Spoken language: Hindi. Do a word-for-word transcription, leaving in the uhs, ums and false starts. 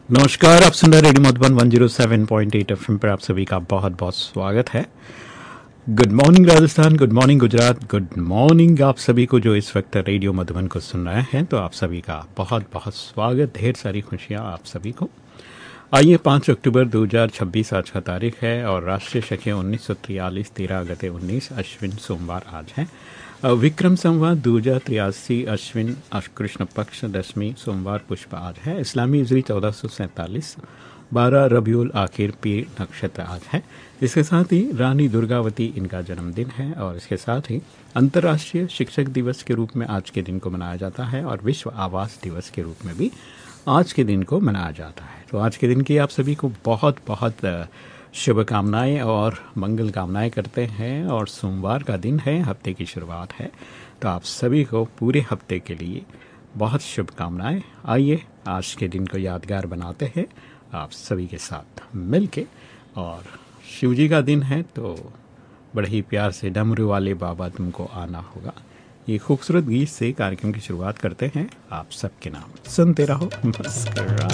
नमस्कार, आप सुन रहे रेडियो मधुबन एक सौ सात पॉइंट आठ एफएम पर आप सभी का बहुत बहुत स्वागत है। Good morning Rajasthan, good morning Gujarat, good morning आप सभी को जो इस वक्त रेडियो मधुबन को सुन रहे हैं। तो आप सभी का बहुत बहुत स्वागत, ढेर सारी खुशियाँ आप सभी को। आइए, पाँच अक्टूबर दो हज़ार छब्बीस आज का तारीख है और राष्ट्रीय शके उन्नीस सौ तिरालीस तेरह गते उन्नीस अश्विन सोमवार आज है। विक्रम संवत दो हजार तिरासी अश्विन कृष्ण पक्ष दसवीं सोमवार पुष्प आज है। इस्लामी हिजरी चौदह सौ सैंतालीस बारह रबीउल आखिर पीर नक्षत्र आज है। इसके साथ ही रानी दुर्गावती इनका जन्मदिन है और इसके साथ ही अंतर्राष्ट्रीय शिक्षक दिवस के रूप में आज के दिन को मनाया जाता है और विश्व आवास दिवस के रूप में भी आज के दिन को मनाया जाता है। तो आज के दिन की आप सभी को बहुत बहुत शुभकामनाएं और मंगल कामनाएं करते हैं और सोमवार का दिन है, हफ्ते की शुरुआत है। तो आप सभी को पूरे हफ्ते के लिए बहुत शुभकामनाएं। आइए आज के दिन को यादगार बनाते हैं आप सभी के साथ मिलके। और शिव जी का दिन है तो बड़े ही प्यार से डमरू वाले बाबा तुमको आना होगा, ये खूबसूरत गीत से कार्यक्रम की शुरुआत करते हैं। आप सबके नाम सुनते रहो, मस्करा।